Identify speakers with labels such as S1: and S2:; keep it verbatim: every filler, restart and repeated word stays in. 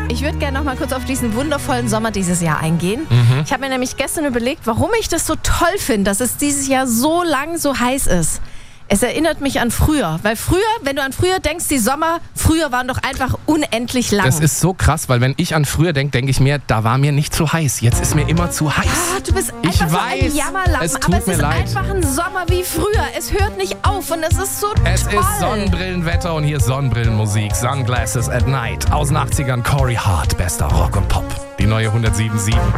S1: Ich würde gerne noch mal kurz auf diesen wundervollen Sommer dieses Jahr eingehen.
S2: Mhm.
S1: Ich habe mir nämlich gestern überlegt, warum ich das so toll finde, dass es dieses Jahr so lang so heiß ist. Es erinnert mich an früher, weil früher, wenn du an früher denkst, die Sommer früher waren doch einfach unendlich lang.
S2: Das ist so krass, weil wenn ich an früher denke, denke ich mir, da war mir nicht zu heiß. Jetzt ist mir immer zu heiß.
S1: Ah, du bist
S2: Ich
S1: einfach
S2: weiß,
S1: so ein Jammerlappen,
S2: es tut
S1: aber es
S2: mir
S1: ist
S2: leid.
S1: einfach ein Sommer wie früher. Es hört nicht auf und es ist so
S2: Es
S1: toll.
S2: ist Sonnenbrillenwetter und hier ist Sonnenbrillenmusik. Sunglasses at Night. Aus den achtzigern Corey Hart, bester Rock und Pop. Die neue hundertsieben Komma sieben.